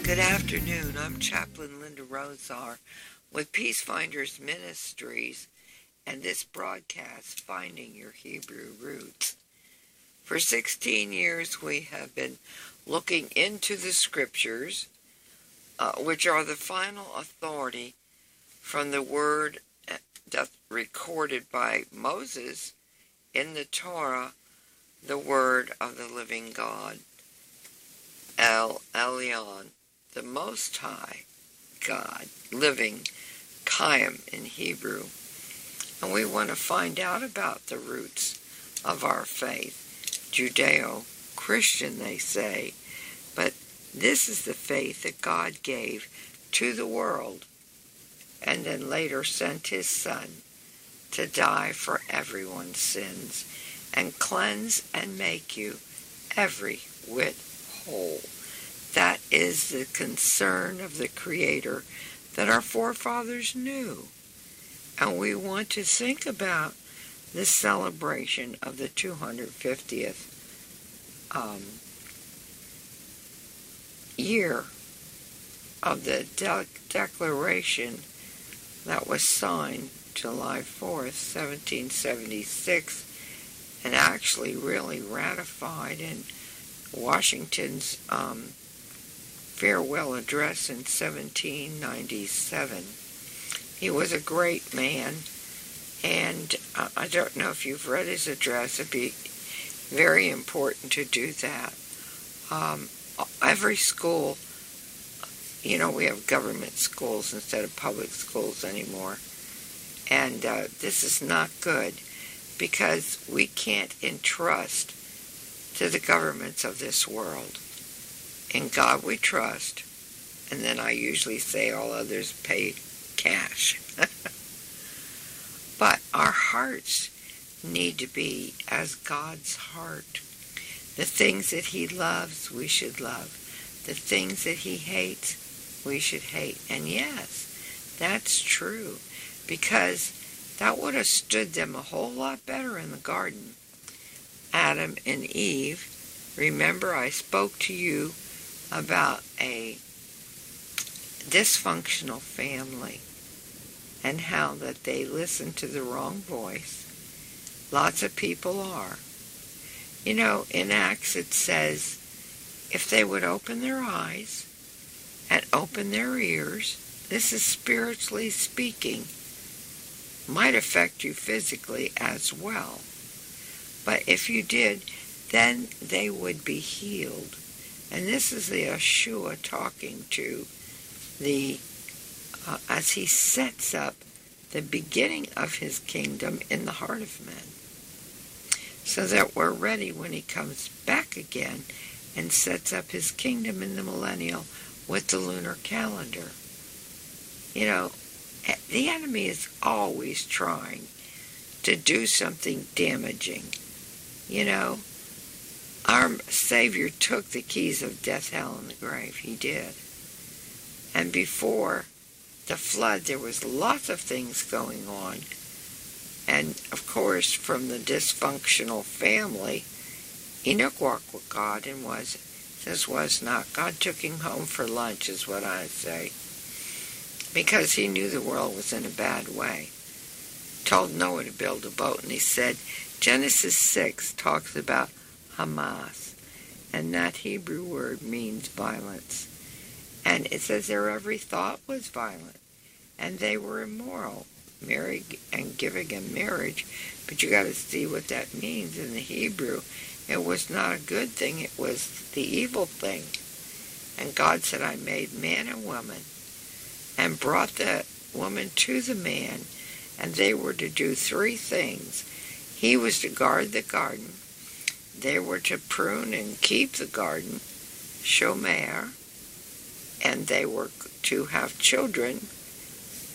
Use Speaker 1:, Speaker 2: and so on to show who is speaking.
Speaker 1: Good afternoon. I'm Chaplain Linda Rosar with Peacefinders Ministries and this broadcast, Finding Your Hebrew Roots. For 16 years we have been looking into the scriptures, which are the final authority from the word that's recorded by Moses in the Torah, the word of the living God, El Elyon, the Most High God, living, Chaim in Hebrew. And we want to find out about the roots of our faith. Judeo-Christian, they say, but this is the faith that God gave to the world and then later sent his Son to die for everyone's sins and cleanse and make you every whit whole. That is the concern of the Creator that our forefathers knew. And we want to think about the celebration of the 250th year of the Declaration that was signed July 4th, 1776, and actually really ratified in Washington's farewell address in 1797. He was a great man, and I don't know if you've read his address. It'd be very important to do that. Every school, we have government schools instead of public schools anymore, and this is not good because we can't entrust to the governments of this world. In God we trust, and then I usually say all others pay cash. But our hearts need to be as God's heart. The things that he loves, we should love. The things that he hates, we should hate. And yes, that's true, because that would have stood them a whole lot better in the garden. Adam and Eve, remember I spoke to you about a dysfunctional family and how that they listen to the wrong voice. Lots of people are. In Acts it says, if they would open their eyes and open their ears, this is spiritually speaking, might affect you physically as well. But if you did, then they would be healed. And this is the Yeshua talking to as he sets up the beginning of his kingdom in the heart of men, so that we're ready when he comes back again and sets up his kingdom in the millennial with the lunar calendar. The enemy is always trying to do something damaging. Our Savior took the keys of death, hell, and the grave. He did. And before the flood, there was lots of things going on. And, of course, from the dysfunctional family, Enoch walked with God and was not. God took him home for lunch, is what I say. Because he knew the world was in a bad way. Told Noah to build a boat, and he said, Genesis 6 talks about Hamas, and that Hebrew word means violence. And it says their every thought was violent, and they were immoral, marrying and giving in marriage. But you got to see what that means in the Hebrew. It was not a good thing, it was the evil thing. And God said, I made man and woman, and brought the woman to the man, and they were to do three things. He was to guard the garden. They were to prune and keep the garden, shomer, and they were to have children